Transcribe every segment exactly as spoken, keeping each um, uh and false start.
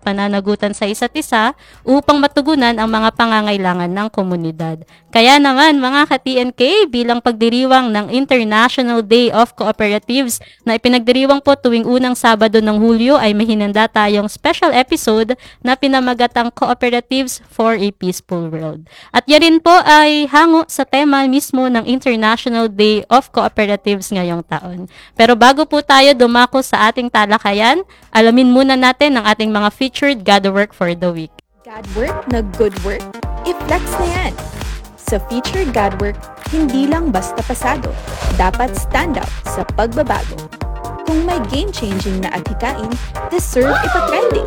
at pananagutan sa isa't isa upang matugunan ang mga pangangailangan ng komunidad. Kaya naman mga ka-T N K, bilang pagdiriwang ng International Day of Cooperatives na ipinagdiriwang po tuwing unang Sabado ng Hulyo ay may hinanda tayong special episode na pinamagatang Cooperatives for a Peaceful World. At yan rin po ay hango sa tema mismo ng International Day of Cooperatives ngayong taon. Pero bago po tayo dumako sa ating talakayan, alamin muna natin ang ating mga featured God Work for the Week. God Work na good work, i-flex na yan! Sa featured God Work, hindi lang basta pasado, dapat stand out sa pagbabago. Kung may game-changing na adhikain, deserve ipatrending.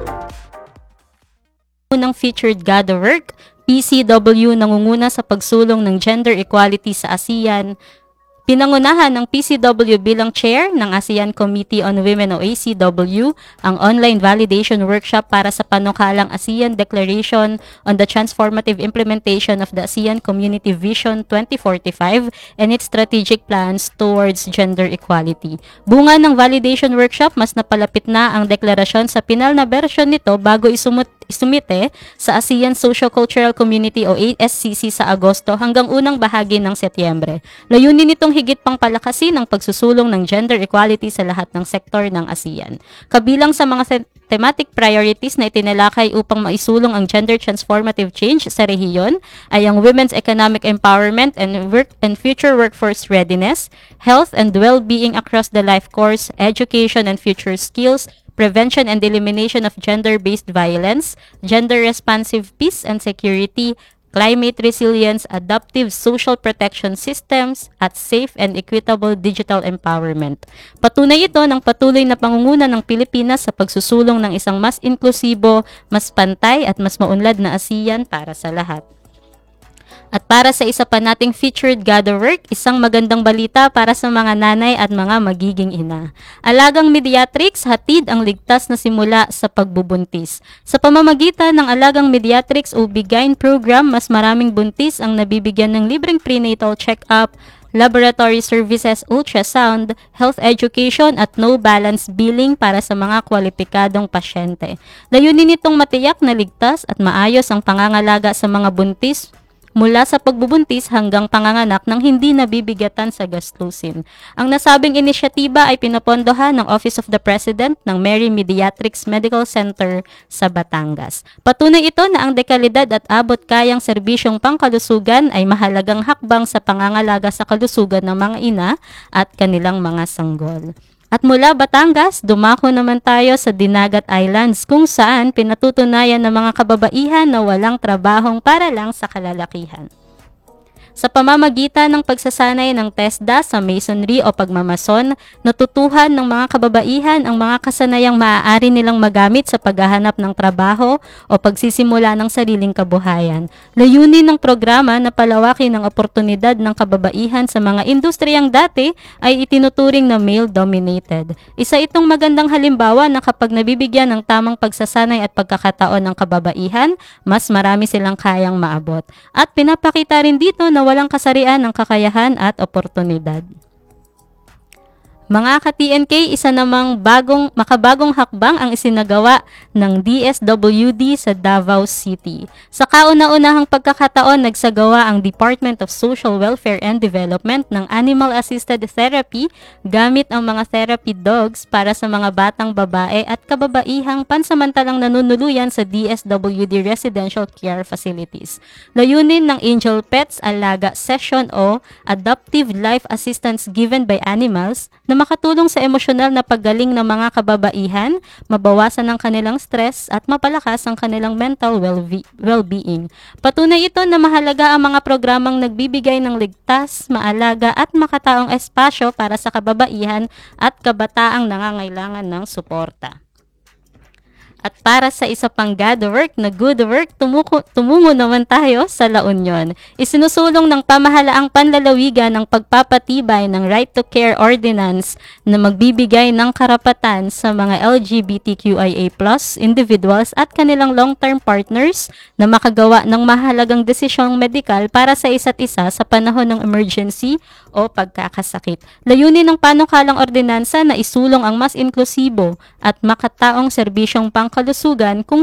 Unang featured God Work, P C W nangunguna sa pagsulong ng gender equality sa ASEAN. Pinangunahan ng P C W bilang chair ng ASEAN Committee on Women o A C W ang online validation workshop para sa panukalang ASEAN Declaration on the Transformative Implementation of the ASEAN Community Vision twenty forty-five and its strategic plans towards gender equality. Bunga ng validation workshop, mas napalapit na ang deklarasyon sa pinal na version nito bago isumut isumite sa ASEAN Socio-Cultural Community o A S C C sa Agosto hanggang unang bahagi ng Setyembre. Layunin nitong higit pang palakasin ang pagsusulong ng gender equality sa lahat ng sektor ng ASEAN. Kabilang sa mga thematic priorities na itinalakay upang maisulong ang gender transformative change sa rehiyon ay ang women's economic empowerment and work and future workforce readiness, health and well-being across the life course, education and future skills, prevention and elimination of gender-based violence, gender-responsive peace and security, climate resilience, adaptive social protection systems, at safe and equitable digital empowerment. Patunay ito ng patuloy na pangunguna ng Pilipinas sa pagsusulong ng isang mas inklusibo, mas pantay at mas maunlad na ASEAN para sa lahat. At para sa isa pa nating featured God Work, isang magandang balita para sa mga nanay at mga magiging ina. Alagang Mediatrix, hatid ang ligtas na simula sa pagbubuntis. Sa pamamagitan ng Alagang Mediatrix o Bigain program, mas maraming buntis ang nabibigyan ng libreng prenatal check-up, laboratory services, ultrasound, health education at no balance billing para sa mga kwalipikadong pasyente. Layunin nitong matiyak na ligtas at maayos ang pangangalaga sa mga buntis mula sa pagbubuntis hanggang panganganak ng hindi nabibigatan sa gastusin. Ang nasabing inisyatiba ay pinapondohan ng Office of the President ng Mary Mediatrix Medical Center sa Batangas. Patunay ito na ang dekalidad at abot kayang serbisyong pangkalusugan ay mahalagang hakbang sa pangangalaga sa kalusugan ng mga ina at kanilang mga sanggol. At mula Batangas, dumako naman tayo sa Dinagat Islands kung saan pinatutunayan ng mga kababaihan na walang trabahong para lang sa kalalakihan. Sa pamamagitan ng pagsasanay ng TESDA sa masonry o pagmamason, natutuhan ng mga kababaihan ang mga kasanayang maaari nilang magamit sa paghahanap ng trabaho o pagsisimula ng sariling kabuhayan. Layunin ng programa na palawakin ang oportunidad ng kababaihan sa mga industriyang dati ay itinuturing na male-dominated. Isa itong magandang halimbawa na kapag nabibigyan ng tamang pagsasanay at pagkakataon ng kababaihan, mas marami silang kayang maabot. At pinapakita rin dito na walang kasarian ng kakayahan at oportunidad. Mga ka-T N K, isa namang bagong, makabagong hakbang ang isinagawa ng D S W D sa Davao City. Sa kauna-unahang pagkakataon, nagsagawa ang Department of Social Welfare and Development ng Animal-Assisted Therapy gamit ang mga therapy dogs para sa mga batang babae at kababaihang pansamantalang nanunuluyan sa D S W D Residential Care Facilities. Layunin ng Angel Pets Alaga Session o Adoptive Life Assistance Given by Animals na makatulong sa emosyonal na paggaling ng mga kababaihan, mabawasan ang kanilang stress at mapalakas ang kanilang mental well-being. Patunay ito na mahalaga ang mga programang nagbibigay ng ligtas, maalaga at makataong espasyo para sa kababaihan at kabataang nangangailangan ng suporta. At para sa isa pang God Work na good work, tumuko, tumungo naman tayo sa La Union. Isinusulong ng pamahalaang panlalawigan ng pagpapatibay ng Right to Care Ordinance na magbibigay ng karapatan sa mga L G B T Q I A plus individuals at kanilang long-term partners na makagawa ng mahalagang desisyong medikal para sa isa't isa sa panahon ng emergency o pagkakasakit. Layunin ng panukalang ordinansa na isulong ang mas inklusibo at makataong serbisyong pangkalusugan kung